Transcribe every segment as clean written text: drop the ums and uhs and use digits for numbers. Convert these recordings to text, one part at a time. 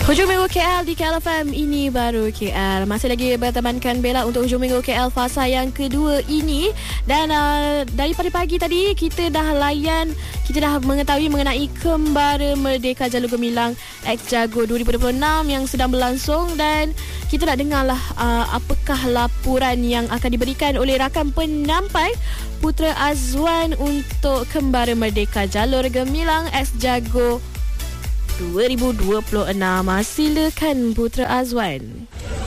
Hujung Minggu KL di KL FM, ini baru KL. Masih lagi bertemankan Bella untuk Hujung Minggu KL fasa yang kedua ini. Dan daripada pagi tadi kita dah mengetahui mengenai Kembara Merdeka Jalur Gemilang X Jago 2026 yang sedang berlangsung. Dan kita nak dengarlah apakah laporan yang akan diberikan oleh rakan penampai Putra Azwan untuk Kembara Merdeka Jalur Gemilang X Jago 2026. Silakan Putra Azwan.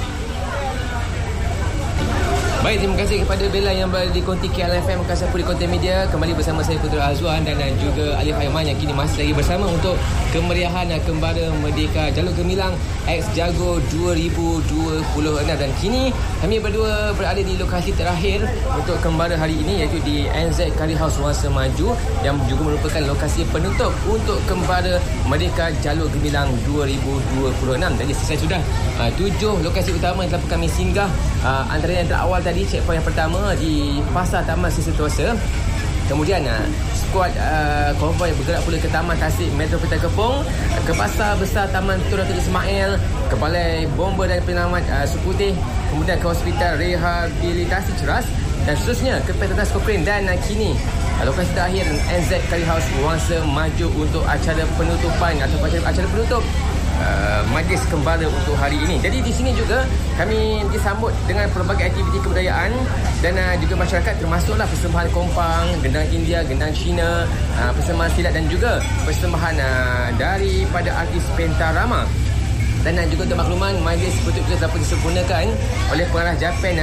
Baik, terima kasih kepada Bella yang berada di konti KLFM Kasapur di konten media. Kembali bersama saya Putra Azwan dan juga Alif Aiman yang kini masih lagi bersama untuk kemeriahan Kembara Merdeka Jalur Gemilang X Jago 2026. Dan kini kami berdua berada di lokasi terakhir untuk Kembara hari ini, iaitu di NZ Curry House Wangsa Maju, yang juga merupakan lokasi penutup untuk Kembara Merdeka Jalur Gemilang 2026. Jadi selesai sudah 7 lokasi utama yang telah kami singgah. Antara yang terawal tadi, checkpoint yang pertama di Pasar Taman Sisi Tuasa. Kemudian skuad konvoi bergerak pula ke Taman Tasik Metropolitan Kepong, ke Pasar Besar Taman Tun Dr. Ismail, ke Balai Bomba dan Penyelamat Suputih, kemudian ke Hospital Rehabilitasi Ceras, dan seterusnya ke Petronas Cochrane. Dan kini lokasi terakhir NZ Curry House Wangsa Maju untuk acara penutupan atau acara penutup Majlis Kembara untuk hari ini. Jadi di sini juga kami disambut dengan pelbagai aktiviti kebudayaan dan juga masyarakat, termasuklah persembahan kompang, gendang India, gendang Cina, persembahan silat dan juga persembahan daripada artis Pentarama. Dan juga untuk makluman, majlis penutup juga dapat disempurnakan oleh pengarah Japan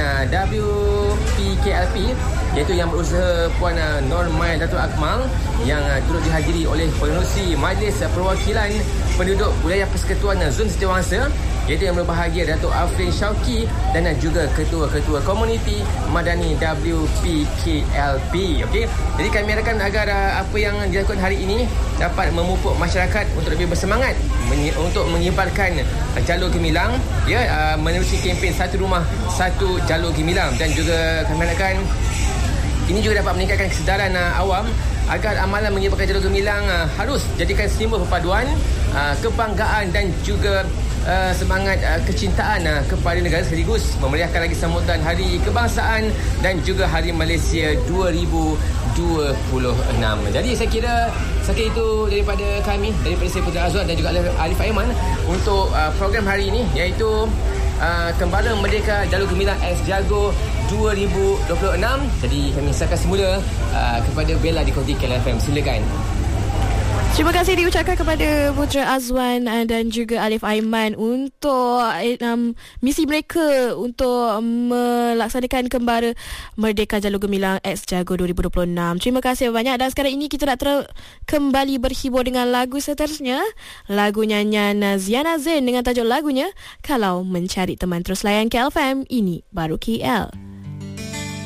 WPKLP, iaitu yang berusaha Puan Nur Mai Datuk Akmal, yang turut dihadiri oleh pengerusi Majlis Perwakilan Penduduk Wilayah Persekutuan Zon Setiawangsa, iaitu yang berbahagia Datuk Afrin Syauki, dan juga ketua-ketua komuniti Madani WPKLP. Okey, jadi kami harapkan agar apa yang dilakukan hari ini dapat memupuk masyarakat untuk lebih bersemangat untuk mengibarkan jalur gemilang, menerusi kempen Satu Rumah Satu Jalur Gemilang. Dan juga kami harapkan ini juga dapat meningkatkan kesedaran awam agar amalan mengibarkan jalur gemilang harus jadikan simbol perpaduan, kebanggaan dan juga semangat kecintaan kepada negara, sekaligus memeriahkan lagi sambutan Hari Kebangsaan dan juga Hari Malaysia 2026. Jadi saya kira sekian itu daripada kami, daripada saya Putra Azwan dan juga Alif Aiman untuk program hari ini, iaitu Kembara Merdeka Jalur Gemilang X Jago 2026. Jadi kami serahkan semula kepada Bella di konti KLFM. Silakan. Terima kasih diucapkan kepada Putra Azwan dan juga Alif Aiman untuk misi mereka untuk melaksanakan Kembara Merdeka Jalur Gemilang X Jago 2026. Terima kasih banyak. Dan sekarang ini kita nak kembali berhibur dengan lagu seterusnya. Lagu nyanyian Ziana Zain dengan tajuk lagunya Kalau Mencari Teman. Terus layan KLFM, ini baru KL.